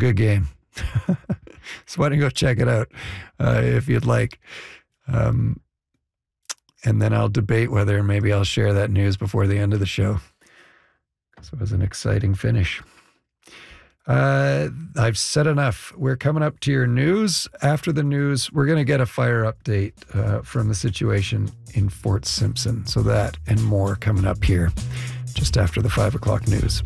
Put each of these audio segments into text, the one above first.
good game. So why don't you go check it out if you'd like. And then I'll debate whether maybe I'll share that news before the end of the show. So it was an exciting finish. I've said enough. We're coming up to your news. After the news, we're going to get a fire update from the situation in Fort Simpson. So that and more coming up here just after the 5 o'clock news.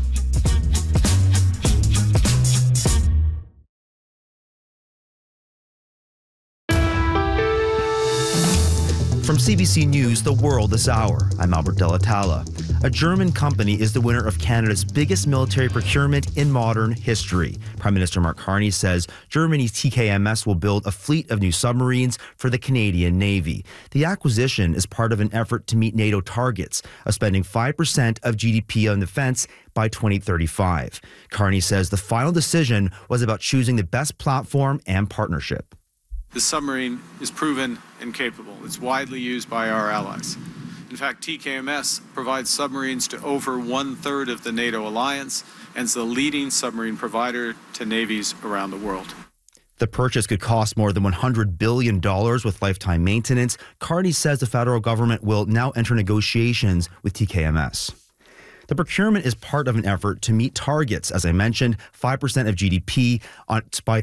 From CBC News, The World This Hour, I'm Albert De La Talla. A German company is the winner of Canada's biggest military procurement in modern history. Prime Minister Mark Carney says Germany's TKMS will build a fleet of new submarines for the Canadian Navy. The acquisition is part of an effort to meet NATO targets of spending 5% of GDP on defense by 2035. Carney says the final decision was about choosing the best platform and partnership. The submarine is proven and capable. It's widely used by our allies. In fact, TKMS provides submarines to over 1/3 of the NATO alliance and is the leading submarine provider to navies around the world. The purchase could cost more than $100 billion with lifetime maintenance. Carney says the federal government will now enter negotiations with TKMS. The procurement is part of an effort to meet targets, as I mentioned, 5% of GDP by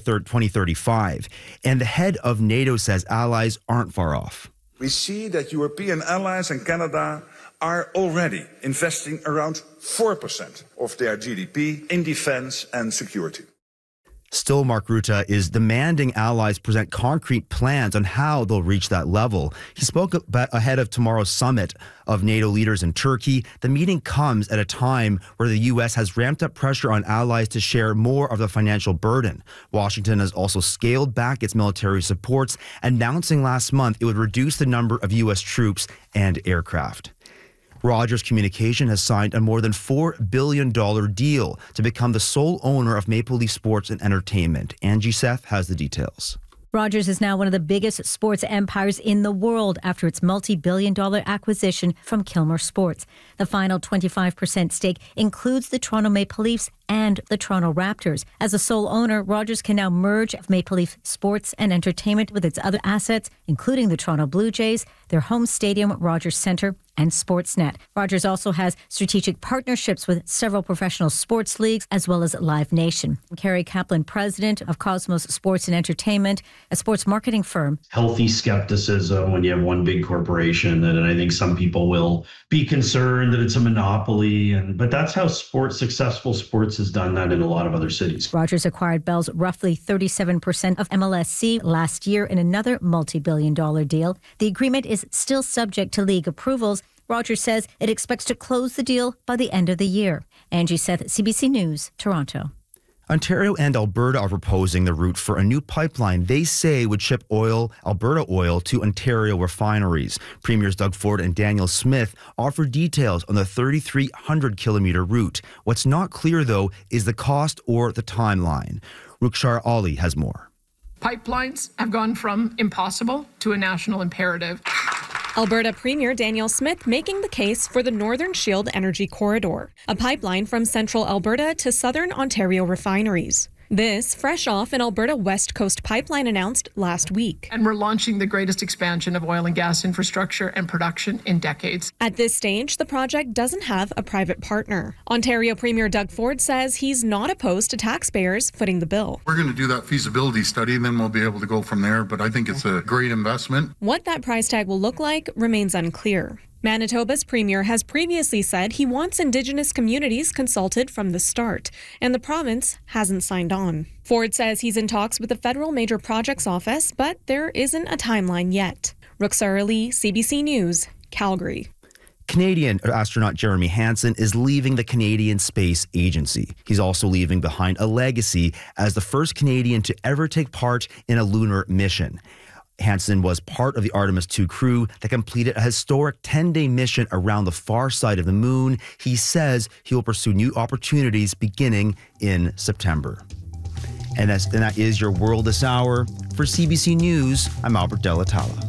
2035. And the head of NATO says allies aren't far off. We see that European allies and Canada are already investing around 4% of their GDP in defense and security. Still, Mark Rutte is demanding allies present concrete plans on how they'll reach that level. He spoke ahead of tomorrow's summit of NATO leaders in Turkey. The meeting comes at a time where the U.S. has ramped up pressure on allies to share more of the financial burden. Washington has also scaled back its military supports, announcing last month it would reduce the number of U.S. troops and aircraft. Rogers Communication has signed a more than $4 billion deal to become the sole owner of Maple Leaf Sports and Entertainment. Angie Seth has the details. Rogers is now one of the biggest sports empires in the world after its multi-billion-dollar acquisition from Kilmer Sports. The final 25% stake includes the Toronto Maple Leafs and the Toronto Raptors. As a sole owner, Rogers can now merge Maple Leaf Sports and Entertainment with its other assets, including the Toronto Blue Jays, their home stadium, Rogers Centre, and Sportsnet. Rogers also has strategic partnerships with several professional sports leagues, as well as Live Nation. Kerry Kaplan, president of Cosmos Sports and Entertainment, a sports marketing firm. Healthy skepticism when you have one big corporation, and I think some people will be concerned that it's a monopoly, but that's how successful sports has done that in a lot of other cities. Rogers acquired Bell's roughly 37% of MLSC last year in another multi-billion-dollar deal. The agreement is still subject to league approvals. Rogers says it expects to close the deal by the end of the year. Angie Seth, CBC News, Toronto. Ontario and Alberta are proposing the route for a new pipeline they say would ship Alberta oil to Ontario refineries. Premiers Doug Ford and Daniel Smith offer details on the 3,300-kilometre route. What's not clear, though, is the cost or the timeline. Rukshar Ali has more. Pipelines have gone from impossible to a national imperative. Alberta Premier Daniel Smith making the case for the Northern Shield Energy Corridor, a pipeline from central Alberta to southern Ontario refineries. This fresh off an Alberta West Coast pipeline announced last week. And we're launching the greatest expansion of oil and gas infrastructure and production in decades. At this stage, the project doesn't have a private partner. Ontario Premier Doug Ford says he's not opposed to taxpayers footing the bill. We're going to do that feasibility study, and then we'll be able to go from there, but I think it's a great investment. What that price tag will look like remains unclear. Manitoba's premier has previously said he wants Indigenous communities consulted from the start, and the province hasn't signed on. Ford says he's in talks with the Federal Major Projects Office, but there isn't a timeline yet. Ruxar Ali, CBC News, Calgary. Canadian astronaut Jeremy Hansen is leaving the Canadian Space Agency. He's also leaving behind a legacy as the first Canadian to ever take part in a lunar mission. Hansen was part of the Artemis II crew that completed a historic 10-day mission around the far side of the moon. He says he will pursue new opportunities beginning in September. And that is your World This Hour. For CBC News, I'm Albert De La Talla.